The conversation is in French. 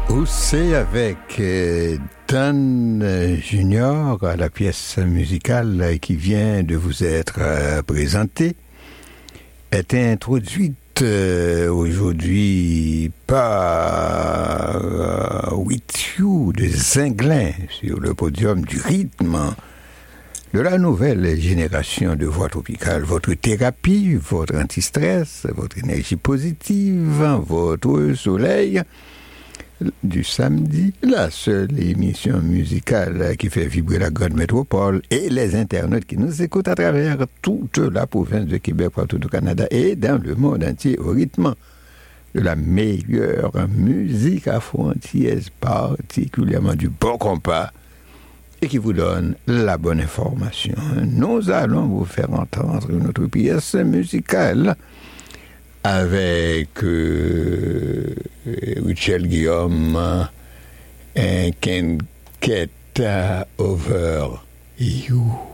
C'est avec Dan Junior à la pièce musicale qui vient de vous être présentée est introduite aujourd'hui par With You de Zinglin sur le podium du rythme de la nouvelle génération de voix tropicale, votre thérapie, votre anti-stress, votre énergie positive, votre soleil du samedi, la seule émission musicale qui fait vibrer la grande métropole et les internautes qui nous écoutent à travers toute la province de Québec, partout au Canada et dans le monde entier au rythme de la meilleure musique afro-antillaise, particulièrement du bon compas, et qui vous donne la bonne information. Nous allons vous faire entendre notre pièce musicale avec Richel Guillaume and Can't Get Over You.